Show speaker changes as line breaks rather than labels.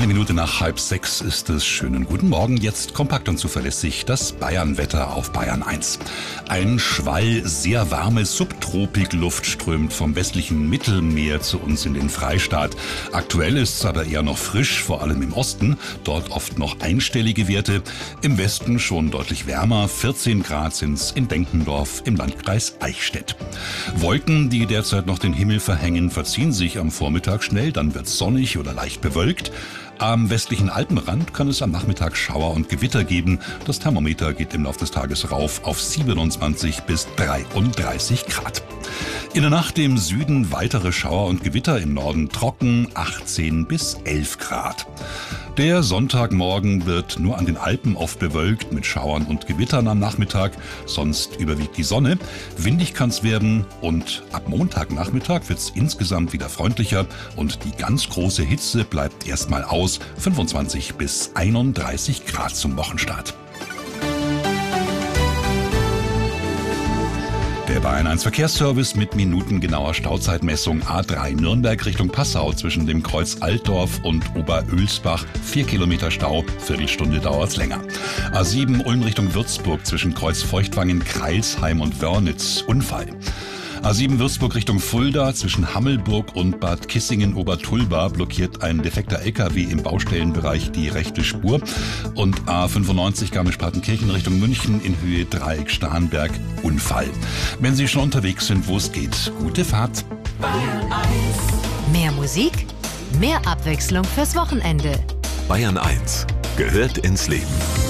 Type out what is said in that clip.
Eine Minute nach 5:30 ist es. Schönen guten Morgen. Jetzt kompakt und zuverlässig das Bayern-Wetter auf Bayern 1. Ein Schwall sehr warme Subtropikluft strömt vom westlichen Mittelmeer zu uns in den Freistaat. Aktuell ist es aber eher noch frisch, vor allem im Osten. Dort oft noch einstellige Werte. Im Westen schon deutlich wärmer. 14 Grad sind's in Denkendorf im Landkreis Eichstätt. Wolken, die derzeit noch den Himmel verhängen, verziehen sich am Vormittag schnell. Dann wird's sonnig oder leicht bewölkt. Am westlichen Alpenrand kann es am Nachmittag Schauer und Gewitter geben. Das Thermometer geht im Laufe des Tages rauf auf 27 bis 33 Grad. In der Nacht im Süden weitere Schauer und Gewitter, im Norden trocken, 18 bis 11 Grad. Der Sonntagmorgen wird nur an den Alpen oft bewölkt mit Schauern und Gewittern am Nachmittag, sonst überwiegt die Sonne. Windig kann's werden und ab Montagnachmittag wird's insgesamt wieder freundlicher und die ganz große Hitze bleibt erstmal aus, 25 bis 31 Grad zum Wochenstart. Der Bayern 1 Verkehrsservice mit minutengenauer Stauzeitmessung. A3 Nürnberg Richtung Passau zwischen dem Kreuz Altdorf und Oberölsbach. 4 Kilometer Stau, Viertelstunde dauert's länger. A7 Ulm Richtung Würzburg zwischen Kreuz Feuchtwangen, Kreilsheim und Wörnitz. Unfall. A7 Würzburg Richtung Fulda zwischen Hammelburg und Bad Kissingen-Obertulba blockiert ein defekter LKW im Baustellenbereich die rechte Spur. Und A95 Garmisch-Partenkirchen Richtung München in Höhe Dreieck Starnberg. Unfall. Wenn Sie schon unterwegs sind, wo es geht, gute Fahrt.
Bayern 1.
Mehr Musik, mehr Abwechslung fürs Wochenende.
Bayern 1 gehört ins Leben.